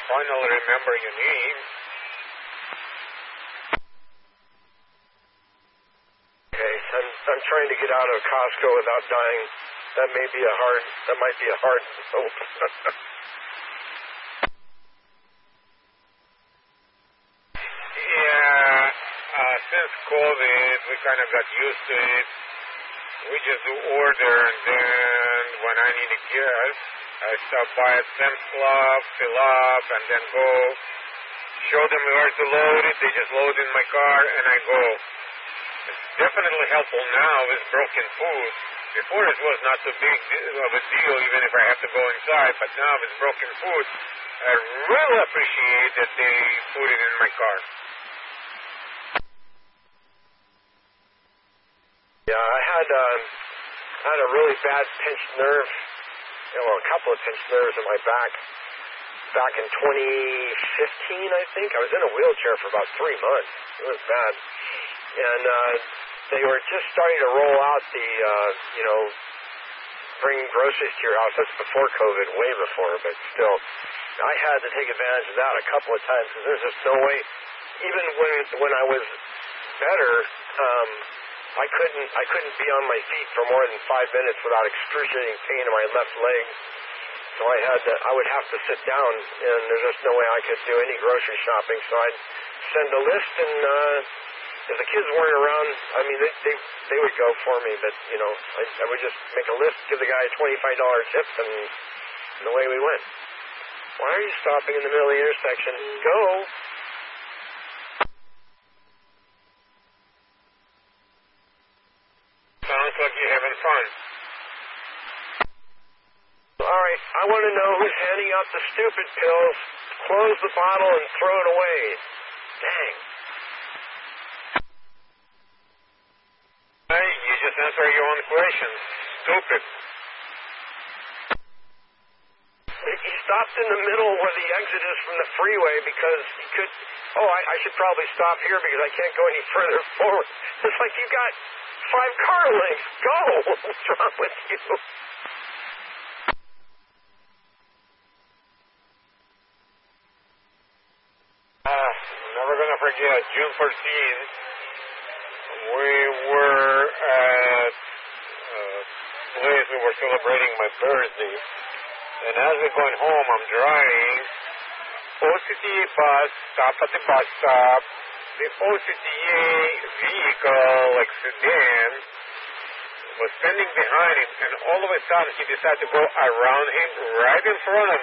finally remember your name. Okay, I'm trying to get out of Costco without dying. That might be a hard note. Yeah, since COVID, we kind of got used to it. We just do order, and then when I need a gas, I stop by at Sam's Club, fill up, and then go. Show them where to load it. They just load in my car, and I go. It's definitely helpful now with broken food. Before it was not so big of a deal, even if I have to go inside. But now with broken food, I really appreciate that they put it in my car. Yeah, I had a really bad pinched nerve, a couple of pinched nerves in my back in 2015, I think. I was in a wheelchair for about 3 months. It was bad. And they were just starting to roll out the, bringing groceries to your house. That's before COVID, way before, but still. I had to take advantage of that a couple of times because there's just no way. Even when I was better, I couldn't be on my feet for more than 5 minutes without excruciating pain in my left leg. So I would have to sit down, and there's just no way I could do any grocery shopping. So I'd send a list, and if the kids weren't around, I mean, they would go for me. But I would just make a list, give the guy a $25 tip, and away we went. Why are you stopping in the middle of the intersection? Go. Sounds like you're having fun. All right, I want to know who's handing out the stupid pills. Close the bottle and throw it away. Dang. Hey, you just answer your own question. Stupid. He stopped in the middle where the exit is from the freeway because he could... I should probably stop here because I can't go any further forward. It's like you got 5 car lengths. Go. What's wrong with you? Never gonna forget, June 14th, we were at a place we were celebrating my birthday, and as we're going home, I'm driving. OCTA bus stop at the bus stop. The OCTA vehicle, like sedan, was standing behind him, and all of a sudden he decided to go around him right in front of